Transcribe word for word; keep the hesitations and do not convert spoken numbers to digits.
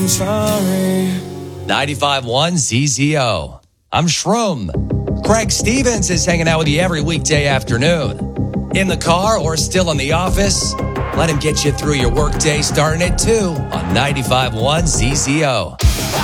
I'm sorry. ninety-five point one Z Z O. I'm Shroom. Craig Stevens is hanging out with you every weekday afternoon. In the car or still in the office, let him get you through your workday starting at two on ninety-five point one Z Z O.